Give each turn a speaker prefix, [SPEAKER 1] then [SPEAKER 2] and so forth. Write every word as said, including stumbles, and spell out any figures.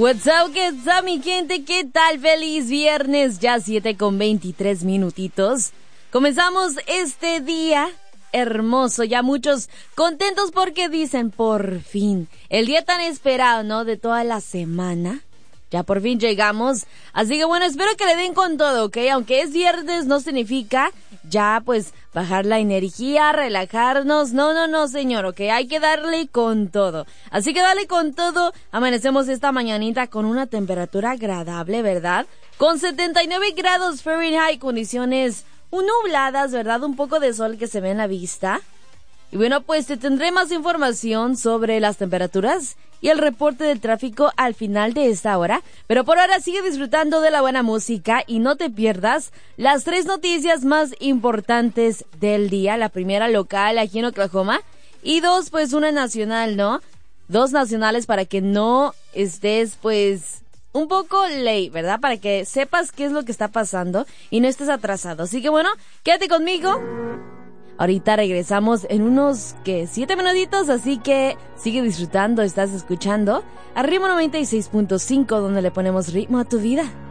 [SPEAKER 1] What's up, what's up, mi gente, ¿qué tal? Feliz viernes, ya siete con veintitrés minutitos. Comenzamos este día hermoso, ya muchos contentos porque dicen, por fin, el día tan esperado, ¿no? De toda la semana. Ya por fin llegamos, así que bueno, espero que le den con todo, ¿ok? Aunque es viernes, no significa ya pues bajar la energía, relajarnos, no, no, no, señor, ¿ok? Hay que darle con todo. Así que dale con todo, amanecemos esta mañanita con una temperatura agradable, ¿verdad? Con setenta y nueve grados Fahrenheit, condiciones nubladas, ¿verdad? Un poco de sol que se ve en la vista. Y bueno, pues te tendré más información sobre las temperaturas y el reporte del tráfico al final de esta hora. Pero por ahora sigue disfrutando de la buena música y no te pierdas las tres noticias más importantes del día. La primera local aquí en Oklahoma y dos, pues una nacional, ¿no? Dos nacionales para que no estés, pues, un poco late, ¿verdad? Para que sepas qué es lo que está pasando y no estés atrasado. Así que bueno, quédate conmigo. Ahorita regresamos en unos, ¿qué? Siete minutitos, así que sigue disfrutando, estás escuchando a Ritmo noventa y seis punto cinco, donde le ponemos ritmo a tu vida.